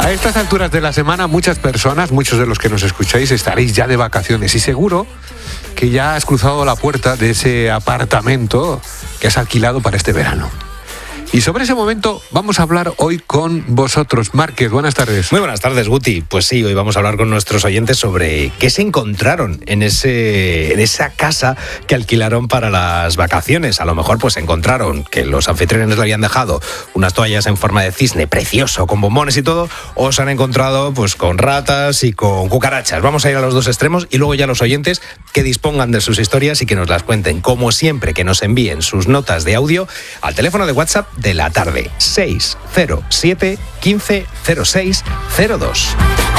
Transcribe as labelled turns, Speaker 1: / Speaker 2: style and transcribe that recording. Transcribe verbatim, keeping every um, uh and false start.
Speaker 1: A estas alturas de la semana, muchas personas, muchos de los que nos escucháis, estaréis ya de vacaciones y seguro que ya has cruzado la puerta de ese apartamento que has alquilado para este verano. Y sobre ese momento vamos a hablar hoy con vosotros. Márquez, buenas tardes.
Speaker 2: Muy buenas tardes, Guti. Pues sí, hoy vamos a hablar con nuestros oyentes sobre qué se encontraron en ese en esa casa que alquilaron para las vacaciones. A lo mejor pues encontraron que los anfitriones le habían dejado unas toallas en forma de cisne, precioso, con bombones y todo, o se han encontrado pues con ratas y con cucarachas. Vamos a ir a los dos extremos y luego ya los oyentes que dispongan de sus historias y que nos las cuenten. Como siempre, que nos envíen sus notas de audio al teléfono de WhatsApp de la tarde, seis cero siete, quince, cero seis, cero dos.